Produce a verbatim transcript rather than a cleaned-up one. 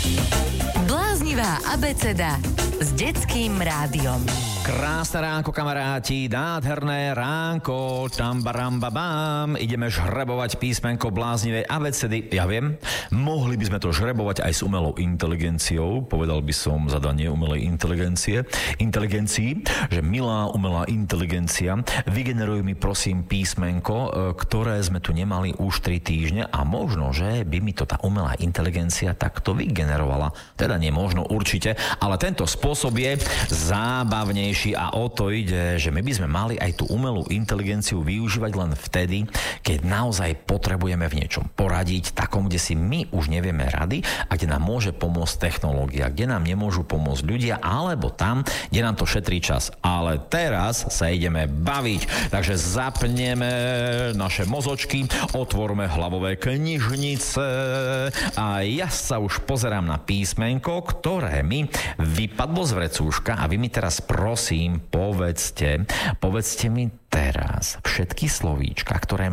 Bláznivá abeceda s detským rádiom. Krásne ránko, kamaráti, nádherné ránko, tambarambabám. Ideme žrebovať písmenko bláznivej abecedy. Ja viem, mohli by sme to žrebovať aj s umelou inteligenciou, povedal by som zadanie umelej inteligencie, inteligencii, že milá umelá inteligencia, vygeneruj mi prosím písmenko, ktoré sme tu nemali už tri týždne a možno, že by mi to tá umelá inteligencia takto vygenerovala. Teda nie možno, určite, ale tento spôsob je zábavnejší. A o to ide, že my by sme mali aj tú umelú inteligenciu využívať len vtedy, keď naozaj potrebujeme v niečom poradiť, takom, kde si my už nevieme rady a kde nám môže pomôcť technológia, kde nám nemôžu pomôcť ľudia, alebo tam, kde nám to šetrí čas. Ale teraz sa ideme baviť, takže zapneme naše mozočky, otvorme hlavové knižnice a ja sa už pozerám na písmenko, ktoré mi vypadlo z vrecúška a vy mi teraz prosím Prosím, povedzte, povedzte mi teraz všetky slovíčka, ktoré